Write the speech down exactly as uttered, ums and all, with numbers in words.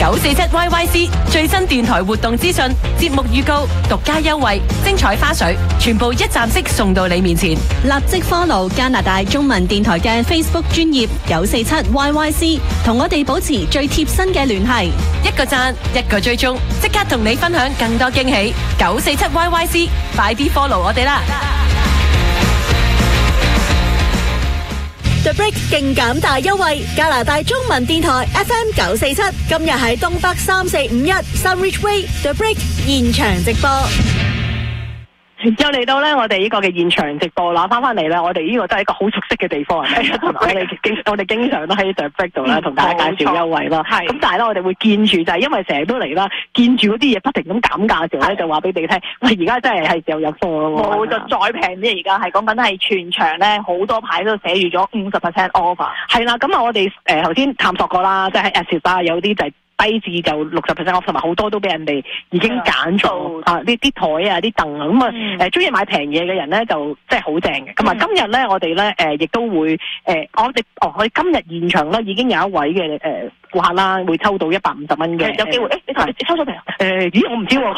九四七 Y Y C 最新電台活動資訊、節目預告、獨家優惠、精彩花絮，全部一站式送到你面前。 立即 follow 加拿大中文電台嘅 Facebook 專頁九四七 Y Y C， 同我哋保持最貼身嘅聯繫。 一個讚，一個追蹤，即刻同你分享更多驚喜。九四七 Y Y C， 快啲 follow 我哋啦！ The Break 勁減大優惠，加拿大中文電台 F M 九四七，今日喺東北三四五一 Sunridge Way The Break 現場直播。 又嚟到咧，我哋呢個嘅現場直播啦，翻翻嚟咧，我哋呢個都係一個好熟悉嘅地方，係我哋經我哋經常都喺 The Break 度啦，同大家介紹優惠啦。咁但係咧，我哋會見住就係因為成日都嚟啦，見住嗰啲嘢不停咁減價嘅時候咧，就話俾你聽，喂，而家真係係時候入貨咯。 冇就再平啲，而家係講緊係全場咧，好多牌都寫住咗五十 percent offer。 係啦，咁啊，我哋誒頭先探索過啦，即係喺 Asset 啊，有啲就係低至就六十 percent off， 同埋好多都俾人哋已經揀咗啊！呢啲台啊、啲凳啊，咁啊誒中意買平嘢嘅人咧，就真係好正嘅。咁啊，今日咧我哋咧誒亦都會誒、呃，我哋哦，我哋今日現場咧已經有一位嘅誒顧客啦，會抽到一百五十蚊嘅， 有機會誒，你抽你抽咗未啊？ 誒，咦，我唔知喎。